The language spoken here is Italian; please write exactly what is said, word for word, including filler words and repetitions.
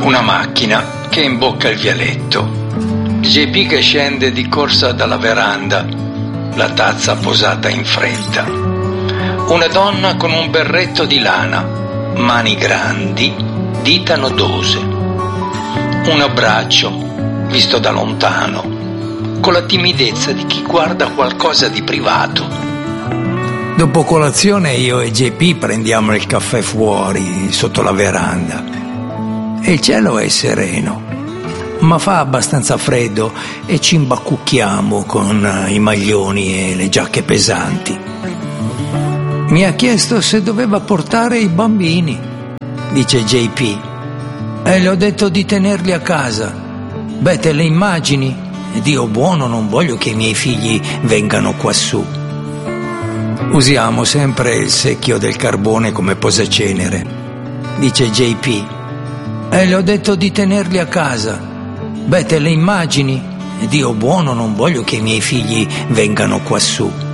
Una macchina che imbocca il vialetto. J P che scende di corsa dalla veranda, la tazza posata in fretta. Una donna con un berretto di lana, mani grandi, dita nodose. Un abbraccio, visto da lontano, con la timidezza di chi guarda qualcosa di privato. Dopo colazione io e J P prendiamo il caffè fuori, sotto la veranda. E il cielo è sereno, ma fa abbastanza freddo e ci imbacucchiamo con i maglioni e le giacche pesanti. Mi ha chiesto se doveva portare i bambini, dice J P, e le ho detto di tenerli a casa. Beh, te le immagini? Dio buono, non voglio che i miei figli vengano quassù. Usiamo sempre il secchio del carbone come posacenere, dice J P, e le ho detto di tenerli a casa. Beh, te le immagini? Dio buono, non voglio che i miei figli vengano quassù.